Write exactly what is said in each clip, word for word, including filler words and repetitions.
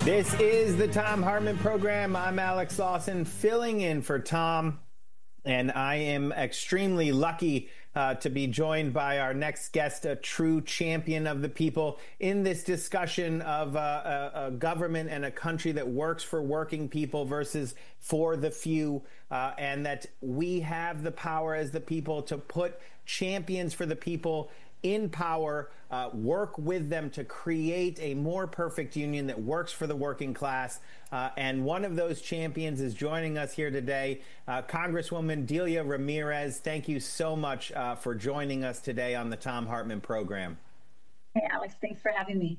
This is the Thom Hartmann Program. I'm Alex Lawson, filling in for Tom, and I am extremely lucky uh, to be joined by our next guest, a true champion of the people, in this discussion of uh, a, a government and a country that works for working people versus for the few, uh, and that we have the power as the people to put champions for the people in power, uh, work with them to create a more perfect union that works for the working class. Uh, and one of those champions is joining us here today, uh, Congresswoman Delia Ramirez. Thank you so much uh, for joining us today on the Thom Hartmann Program. Hey, Alex, thanks for having me.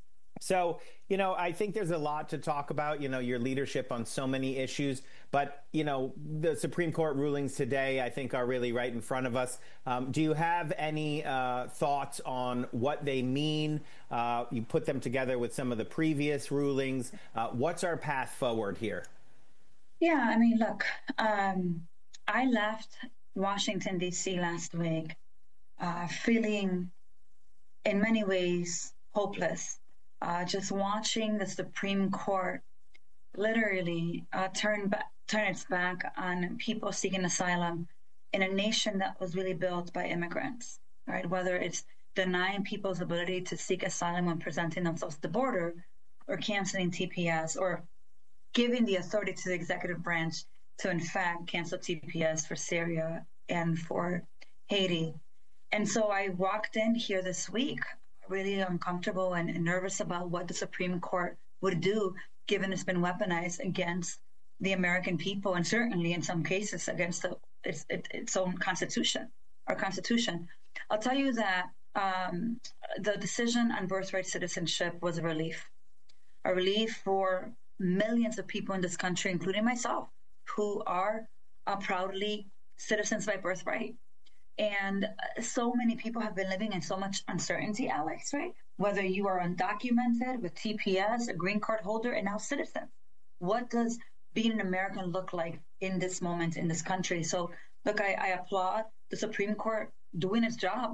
So, you know, I think there's a lot to talk about, you know, your leadership on so many issues. But, you know, the Supreme Court rulings today, I think, are really right in front of us. Um, do you have any uh, thoughts on what they mean? Uh, you put them together with some of the previous rulings. Uh, what's our path forward here? Yeah, I mean, look, um, I left Washington, D C last week uh, feeling in many ways hopeless. Uh, just watching the Supreme Court literally uh, turn back, turn its back on people seeking asylum in a nation that was really built by immigrants, right? Whether it's denying people's ability to seek asylum when presenting themselves at the border, or canceling T P S, or giving the authority to the executive branch to, in fact, cancel T P S for Syria and for Haiti. And so I walked in here this week really uncomfortable and nervous about what the Supreme Court would do, given it's been weaponized against the American people, and certainly in some cases against the, its, its own constitution, our constitution. I'll tell you that um, the decision on birthright citizenship was a relief, a relief for millions of people in this country, including myself, who are uh, proudly citizens by birthright. And so many people have been living in so much uncertainty, Alex, right? Whether you are undocumented with T P S, a green card holder, and now citizen. What does being an American look like in this moment in this country? So, look, I, I applaud the Supreme Court doing its job.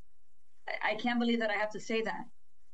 I, I can't believe that I have to say that.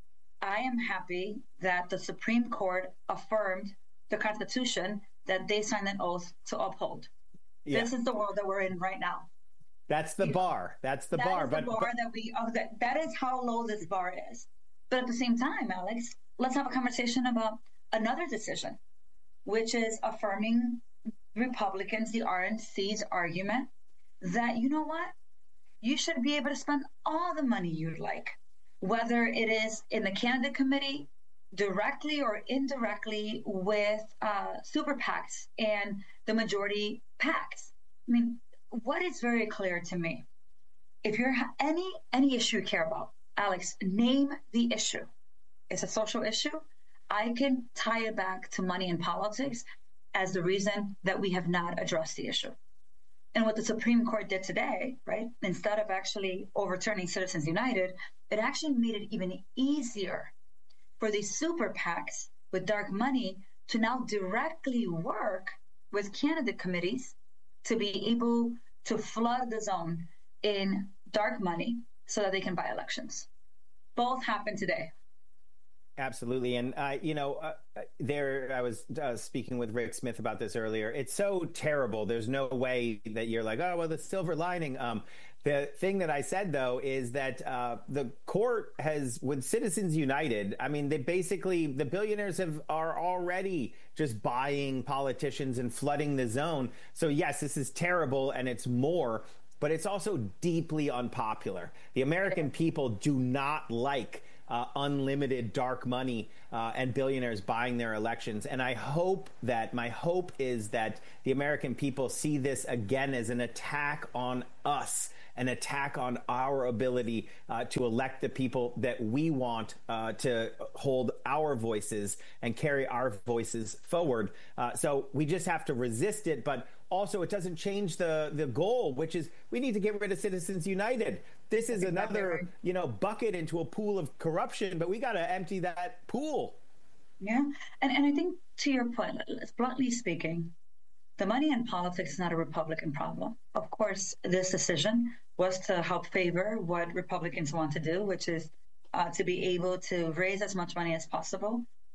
I am happy that the Supreme Court affirmed the Constitution that they signed an oath to uphold. Yeah. This is the world that we're in right now. That's the bar. That's the that bar. Is the but, bar but that we. Oh, that that is how low this bar is. But at the same time, Alex, let's have a conversation about another decision, which is affirming Republicans, the R N C's argument that, you know what, you should be able to spend all the money you'd like, whether it is in the candidate committee, directly or indirectly with uh, super PACs and the majority PACs. I mean, what is very clear to me, if you're any any issue you care about, Alex, name the issue. It's a social issue. I can tie it back to money and politics as the reason that we have not addressed the issue. And what the Supreme Court did today, right, instead of actually overturning Citizens United, it actually made it even easier for these super PACs with dark money to now directly work with candidate committees to be able to flood the zone in dark money so that they can buy elections. Both happened today. Absolutely. And, uh, you know, uh, there I was uh, speaking with Rick Smith about this earlier. It's so terrible. There's no way that you're like, oh, well, the silver lining. Um, the thing that I said, though, is that uh, the court has, with Citizens United, I mean, they basically, the billionaires have are already just buying politicians and flooding the zone. So, yes, this is terrible, and it's more, but it's also deeply unpopular. The American people do not like Uh, unlimited dark money uh, and billionaires buying their elections. And I hope that, my hope is that the American people see this again as an attack on us, an attack on our ability uh, to elect the people that we want uh, to hold our voices and carry our voices forward. Uh, so we just have to resist it. But also, it doesn't change the, the goal, which is we need to get rid of Citizens United. This is another, you know, bucket into a pool of corruption, but we got to empty that pool. Yeah. And, and I think to your point, bluntly speaking, the money in politics is not a Republican problem. Of course, this decision was to help favor what Republicans want to do, which is uh, to be able to raise as much money as possible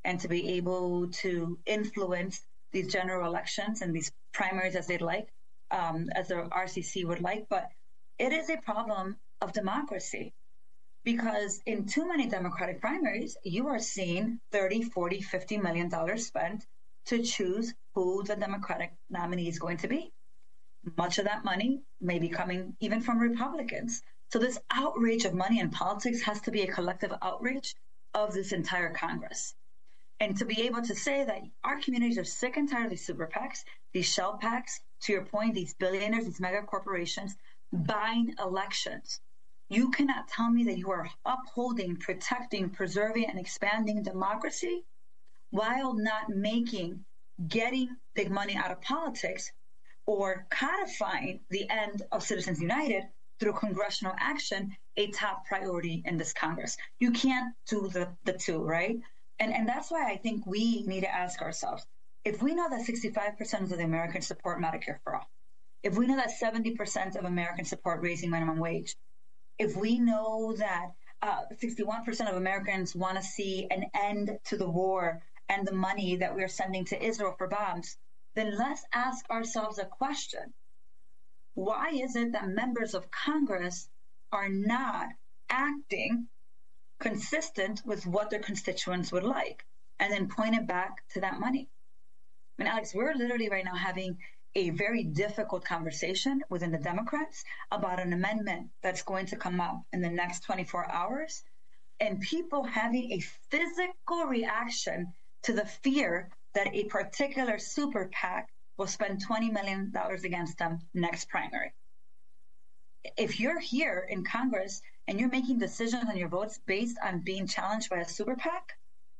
and to be able to influence these general elections and these primaries as they'd like, um, as the R C C would like. But it is a problem of democracy, because in too many Democratic primaries, you are seeing thirty, forty, fifty million dollars spent to choose who the Democratic nominee is going to be. Much of that money may be coming even from Republicans. So this outrage of money in politics has to be a collective outrage of this entire Congress. And to be able to say that our communities are sick and tired of these super PACs, these shell PACs, to your point, these billionaires, these mega corporations buying elections. You cannot tell me that you are upholding, protecting, preserving, and expanding democracy while not making getting big money out of politics or codifying the end of Citizens United through congressional action a top priority in this Congress. You can't do the, the two, right? And, and that's why I think we need to ask ourselves, if we know that sixty-five percent of the Americans support Medicare for all, if we know that seventy percent of Americans support raising minimum wage, if we know that uh, sixty-one percent of Americans want to see an end to the war and the money that we're sending to Israel for bombs, then let's ask ourselves a question. Why is it that members of Congress are not acting consistent with what their constituents would like, and then point it back to that money? I mean, Alex, we're literally right now having a very difficult conversation within the Democrats about an amendment that's going to come up in the next twenty-four hours, and people having a physical reaction to the fear that a particular super PAC will spend twenty million dollars against them next primary. If you're here in Congress and you're making decisions on your votes based on being challenged by a super PAC,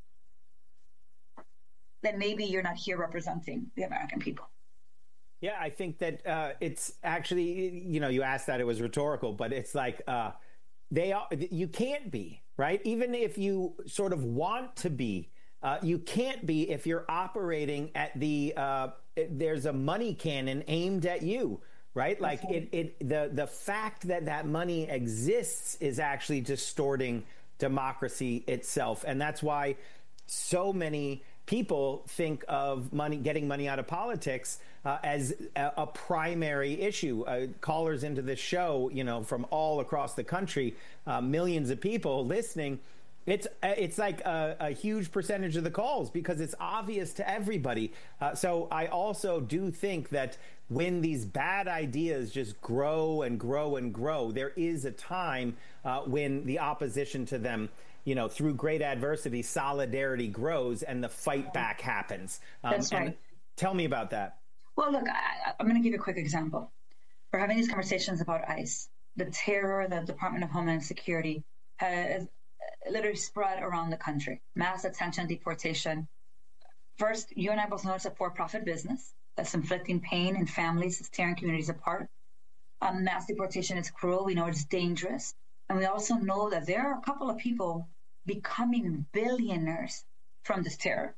then maybe you're not here representing the American people. Yeah, I think that uh, it's actually, you know, you asked that, it was rhetorical, but it's like uh, they are, you can't be, right? Even if you sort of want to be, uh, you can't be if you're operating at the, uh, there's a money cannon aimed at you, right? Like it, it, the, the fact that that money exists is actually distorting democracy itself. And that's why so many people think of money, getting money out of politics uh, as a, a primary issue. Uh, callers into this show, you know, from all across the country, uh, millions of people listening. It's it's like a, a huge percentage of the calls because it's obvious to everybody. Uh, so I also do think that when these bad ideas just grow and grow and grow, there is a time uh, when the opposition to them, you know, through great adversity, solidarity grows and the fight back happens. Um, That's right. And tell me about that. Well, look, I, I'm going to give you a quick example. We're having these conversations about ICE, the terror that the Department of Homeland Security has literally spread around the country. Mass detention, deportation. First, you and I both know it's a for-profit business that's inflicting pain in families, it's tearing communities apart. Um, mass deportation is cruel. We know it's dangerous. And we also know that there are a couple of people becoming billionaires from this terror.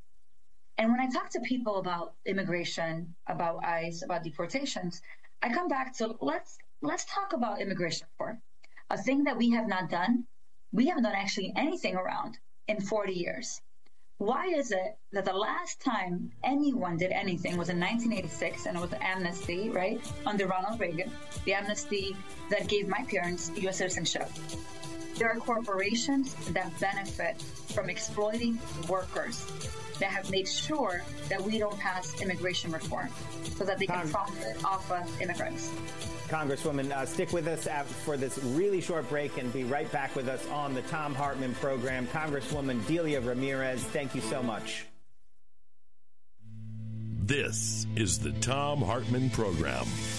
And when I talk to people about immigration, about ICE, about deportations, I come back to let's let's talk about immigration reform. A thing that we have not done, we haven't done actually anything around in forty years. Why is it that the last time anyone did anything was in nineteen eighty-six, and it was amnesty, right, under Ronald Reagan, the amnesty that gave my parents U S citizenship. There are corporations that benefit from exploiting workers that have made sure that we don't pass immigration reform so that they can profit off of immigrants. Congresswoman, uh, stick with us for this really short break and be right back with us on the Thom Hartmann program. Congresswoman Delia Ramirez, thank you so much. This is the Thom Hartmann program.